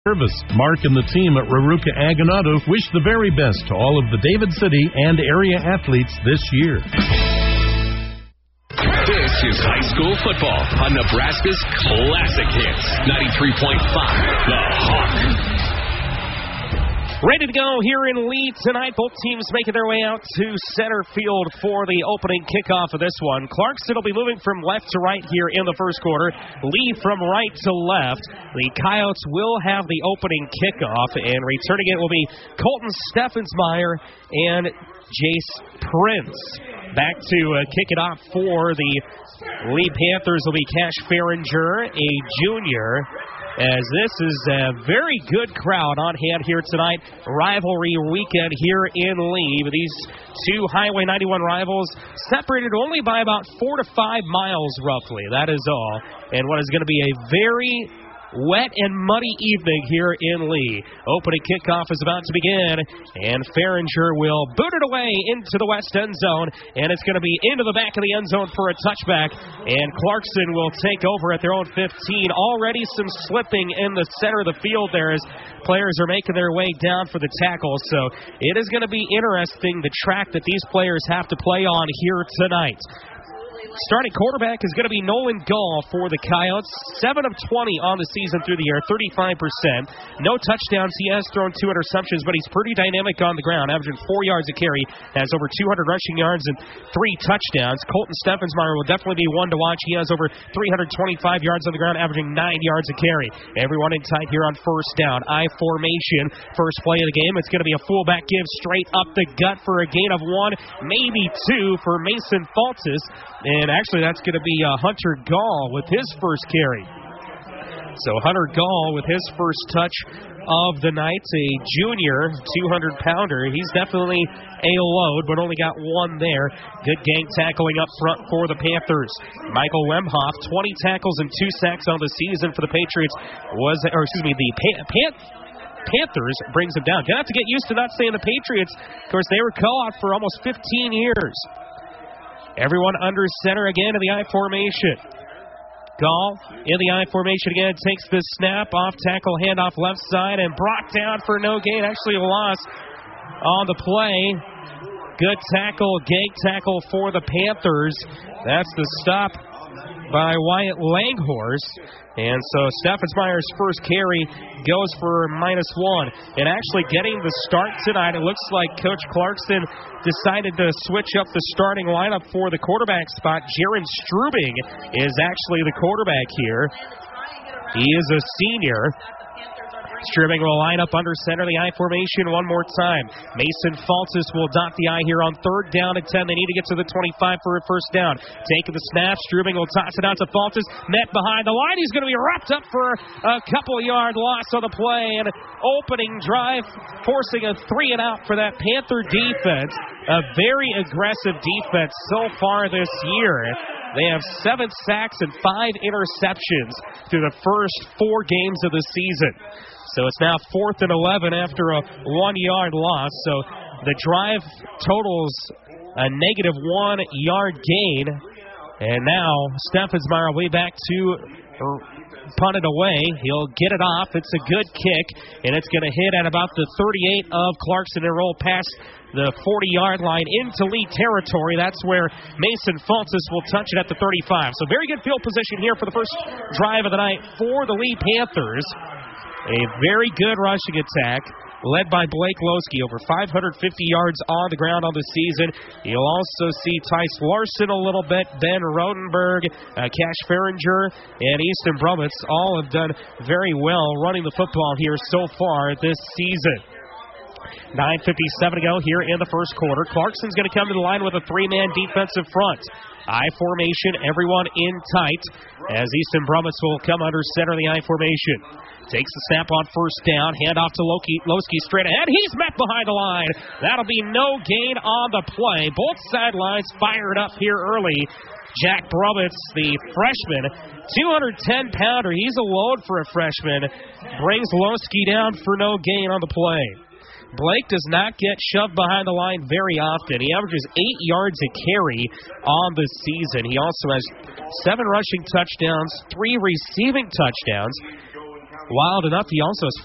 service. Mark and the team at Raruka Ag and Auto wish the very best to all of the David City and area athletes this year. This is high school football on Nebraska's Classic Hits, 93.5, The Hawk. Ready to go here in Lee tonight. Both teams making their way out to center field for the opening kickoff of this one. Clarkston will be moving from left to right here in the first quarter. Lee from right to left. The Coyotes will have the opening kickoff, and returning it will be Colton Steffensmeyer and Jace Prince. Back to kick it off for the Lee Panthers will be Cash Farringer, a junior, as this is a very good crowd on hand here tonight. Rivalry weekend here in Lee. These two Highway 91 rivals separated only by about 4 to 5 miles roughly. That is all. And what is going to be a very wet and muddy evening here in Lee. Opening kickoff is about to begin, and Farringer will boot it away into the west end zone, and it's going to be into the back of the end zone for a touchback, and Clarkston will take over at their own 15. Already some slipping in the center of the field there as players are making their way down for the tackle, so it is going to be interesting, the track that these players have to play on here tonight. Starting quarterback is going to be Nolan Gall for the Coyotes. 7 of 20 on the season through the air, 35%. No touchdowns. He has thrown 2 interceptions, but he's pretty dynamic on the ground, averaging 4 yards a carry, has over 200 rushing yards and 3 touchdowns. Colton Steffensmeyer will definitely be one to watch. He has over 325 yards on the ground, averaging 9 yards a carry. Everyone in tight here on first down. I formation. First play of the game. It's going to be a fullback give straight up the gut for a gain of 1, maybe 2 for Mason Faltis. And actually, that's going to be Hunter Gall with his first carry. So Hunter Gall with his first touch of the night, a junior 200-pounder. He's definitely a load, but only got 1 there. Good gang tackling up front for the Panthers. Michael Wemhoff, 20 tackles and 2 sacks on the season for the Patriots. Panthers brings him down. Gonna have to get used to not saying the Patriots. Of course, they were co-op for almost 15 years. Everyone under center again in the I formation. Gall in the I formation again, takes the snap, off tackle, handoff left side, and brought down for no gain. Actually a loss on the play. Good tackle, gang tackle for the Panthers. That's the stop by Wyatt Langhorst. And so Steffensmeyer's first carry goes for -1. And actually getting the start tonight, it looks like Coach Clarkston decided to switch up the starting lineup for the quarterback spot. Jaron Strubing is actually the quarterback here. He is a senior. Strubing will line up under center, the I formation one more time. Mason Faltis will dot the I here on 3rd down and 10. They need to get to the 25 for a first down. Taking the snap, Strubing will toss it out to Faltis. Met behind the line. He's going to be wrapped up for a couple-yard loss on the play. And opening drive, forcing a 3-and-out for that Panther defense. A very aggressive defense so far this year. They have 7 sacks and 5 interceptions through the first 4 games of the season. So it's now 4th and 11 after a 1-yard loss. So the drive totals a -1 yard gain. And now Steffensmeyer way back to punt it away. He'll get it off. It's a good kick, and it's going to hit at about the 38 of Clarkston and roll past the 40-yard line into Lee territory. That's where Mason Faltis will touch it at the 35. So very good field position here for the first drive of the night for the Lee Panthers. A very good rushing attack led by Blake Losky, over 550 yards on the ground on the season. You'll also see Tice Larson a little bit, Ben Rodenberg, Cash Farringer, and Easton Brummets all have done very well running the football here so far this season. 9:57 to go here in the first quarter. Clarkson's going to come to the line with a 3-man defensive front. I formation, everyone in tight, as Easton Brummets will come under center of the I formation. Takes the snap on first down, handoff to Losky straight ahead. He's met behind the line. That'll be no gain on the play. Both sidelines fired up here early. Jack Brummets, the freshman, 210-pounder. He's a load for a freshman. Brings Losky down for no gain on the play. Blake does not get shoved behind the line very often. He averages 8 yards a carry on the season. He also has 7 rushing touchdowns, 3 receiving touchdowns. Wild enough, he also has